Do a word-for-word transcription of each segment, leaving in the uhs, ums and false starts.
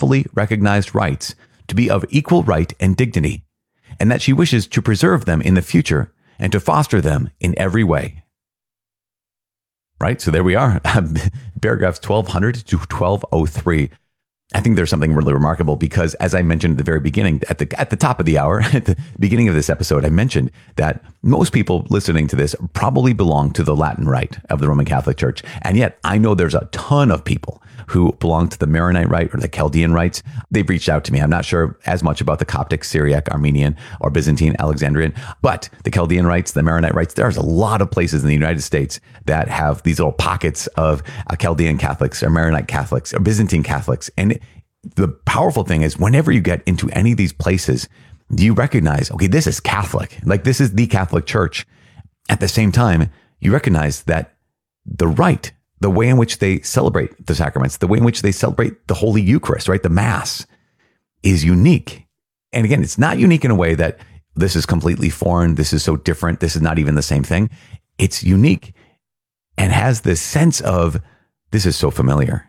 lawfully recognized rights to be of equal right and dignity, and that she wishes to preserve them in the future and to foster them in every way. Right? So there we are. Paragraphs twelve hundred to twelve oh three. I think there's something really remarkable because, as I mentioned at the very beginning, at the at the top of the hour, at the beginning of this episode, I mentioned that most people listening to this probably belong to the Latin Rite of the Roman Catholic Church. And yet I know there's a ton of people who belong to the Maronite Rite or the Chaldean rites. They've reached out to me. I'm not sure as much about the Coptic, Syriac, Armenian, or Byzantine, Alexandrian, but the Chaldean rites, the Maronite rites, there's a lot of places in the United States that have these little pockets of uh, Chaldean Catholics or Maronite Catholics or Byzantine Catholics. And the powerful thing is whenever you get into any of these places, you recognize, okay, this is Catholic. Like this is the Catholic Church. At the same time, you recognize that the rite, the way in which they celebrate the sacraments, the way in which they celebrate the Holy Eucharist, right? The Mass is unique. And again, it's not unique in a way that this is completely foreign. This is so different. This is not even the same thing. It's unique and has this sense of this is so familiar.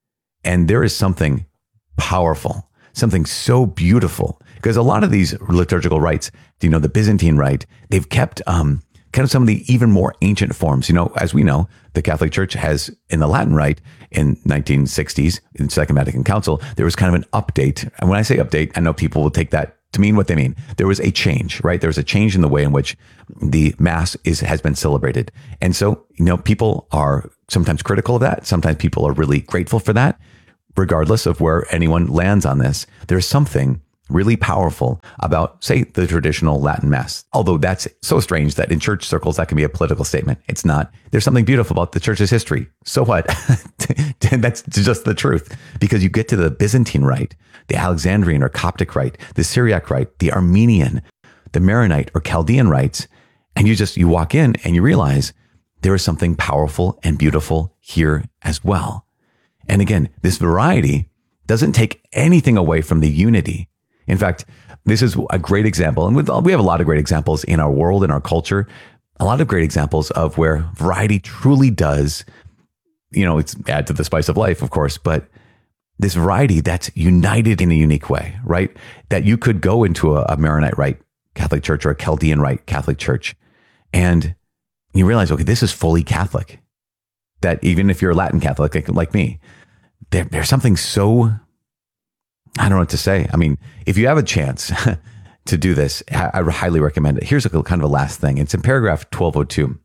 And there is something powerful, something so beautiful, because a lot of these liturgical rites, you know, the Byzantine Rite, they've kept um, kind of some of the even more ancient forms. You know, as we know, the Catholic Church has in the Latin Rite in nineteen sixties, in Second Vatican Council, there was kind of an update. And when I say update, I know people will take that to mean what they mean. There was a change, right? There was a change in the way in which the Mass is has been celebrated. And so, you know, people are sometimes critical of that. Sometimes people are really grateful for that. Regardless of where anyone lands on this, there's something really powerful about, say, the traditional Latin Mass. Although that's so strange that in church circles, that can be a political statement. It's not. There's something beautiful about the church's history. So what? That's just the truth. Because you get to the Byzantine Rite, the Alexandrian or Coptic Rite, the Syriac Rite, the Armenian, the Maronite or Chaldean rites, and you just, you walk in and you realize there is something powerful and beautiful here as well. And again, this variety doesn't take anything away from the unity. In fact, this is a great example. And we have a lot of great examples in our world, in our culture, a lot of great examples of where variety truly does, you know, it's add to the spice of life, of course, but this variety that's united in a unique way, right? That you could go into a, a Maronite Rite Catholic Church or a Chaldean Rite Catholic Church and you realize, okay, this is fully Catholic. That even if you're a Latin Catholic like, like me, there, there's something so, I don't know what to say. I mean, if you have a chance to do this, I, I highly recommend it. Here's a kind of a last thing. It's in paragraph twelve oh two.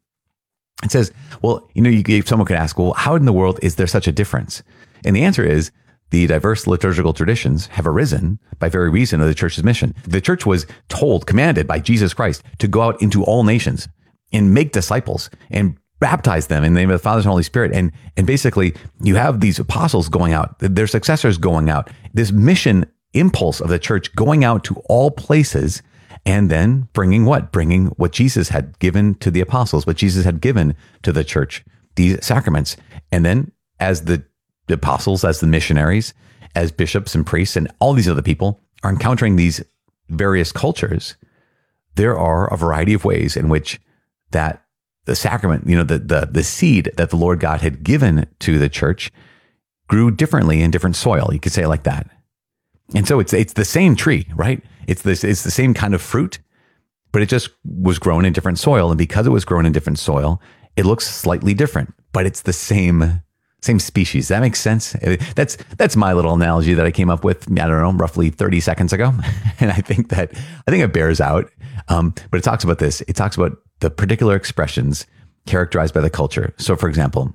It says, well, you know, you, someone could ask, well, how in the world is there such a difference? And the answer is the diverse liturgical traditions have arisen by very reason of the church's mission. The church was told, commanded by Jesus Christ to go out into all nations and make disciples and baptize them in the name of the Father and Holy Spirit. And, and basically you have these apostles going out, their successors going out, this mission impulse of the church going out to all places and then bringing what? Bringing what Jesus had given to the apostles, what Jesus had given to the church, these sacraments. And then as the apostles, as the missionaries, as bishops and priests and all these other people are encountering these various cultures, there are a variety of ways in which that the sacrament, you know, the, the, the seed that the Lord God had given to the church grew differently in different soil. You could say it like that. And so it's, it's the same tree, right? It's this, it's the same kind of fruit, but it just was grown in different soil. And because it was grown in different soil, it looks slightly different, but it's the same, same species. That makes sense. That's, that's my little analogy that I came up with, I don't know, roughly thirty seconds ago. And I think that, I think it bears out. Um, but it talks about this. It talks about the particular expressions characterized by the culture. So for example,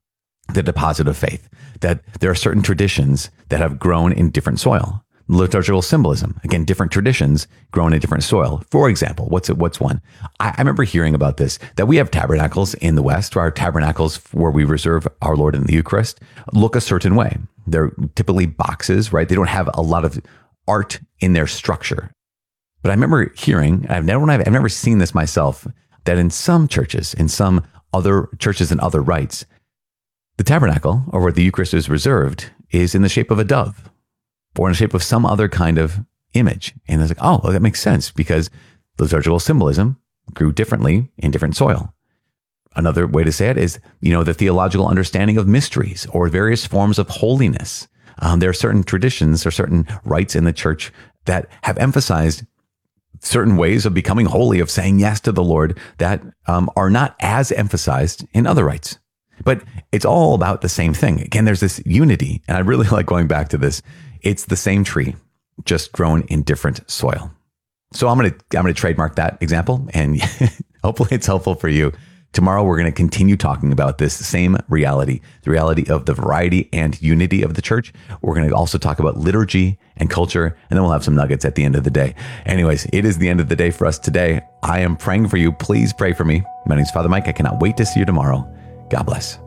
the deposit of faith, that there are certain traditions that have grown in different soil. Liturgical symbolism, again, different traditions grown in different soil. For example, what's it, what's one? I, I remember hearing about this, that we have tabernacles in the West, our tabernacles where we reserve our Lord in the Eucharist look a certain way. They're typically boxes, right? They don't have a lot of art in their structure. But I remember hearing, I've never, I've never seen this myself, that in some churches, in some other churches and other rites, the tabernacle, or where the Eucharist is reserved, is in the shape of a dove or in the shape of some other kind of image. And it's like, oh, well, that makes sense because liturgical symbolism grew differently in different soil. Another way to say it is, you know, the theological understanding of mysteries or various forms of holiness Um, there are certain traditions or certain rites in the church that have emphasized certain ways of becoming holy, of saying yes to the Lord, that um, are not as emphasized in other rites. But it's all about the same thing. Again, there's this unity, and I really like going back to this. It's the same tree, just grown in different soil. So I'm going to I'm going to trademark that example, and hopefully it's helpful for you. Tomorrow, we're going to continue talking about this same reality, the reality of the variety and unity of the church. We're going to also talk about liturgy and culture, and then we'll have some nuggets at the end of the day. Anyways, it is the end of the day for us today. I am praying for you. Please pray for me. My name is Father Mike. I cannot wait to see you tomorrow. God bless.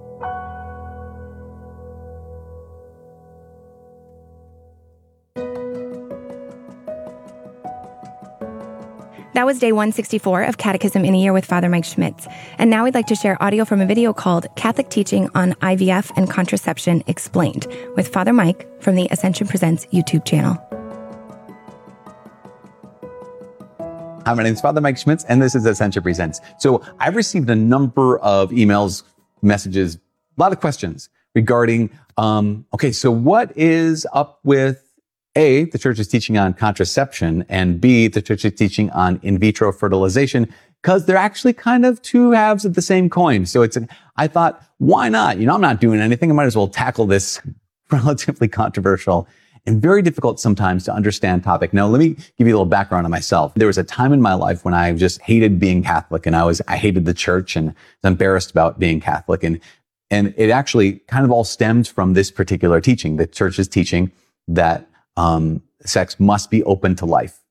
That was day one sixty-four of Catechism in a Year with Father Mike Schmitz. And now we'd like to share audio from a video called Catholic Teaching on I V F and Contraception Explained with Father Mike from the Ascension Presents YouTube channel. Hi, my name is Father Mike Schmitz, and this is Ascension Presents. So I've received a number of emails, messages, a lot of questions regarding, um, okay, so what is up with A, the church is teaching on contraception, and B, the church is teaching on in vitro fertilization, because they're actually kind of two halves of the same coin. So it's, a, I thought, why not? You know, I'm not doing anything. I might as well tackle this relatively controversial and very difficult sometimes to understand topic. Now, let me give you a little background on myself. There was a time in my life when I just hated being Catholic, and I was, I hated the church and was embarrassed about being Catholic. And, and it actually kind of all stemmed from this particular teaching. The church is teaching that Um, sex must be open to life.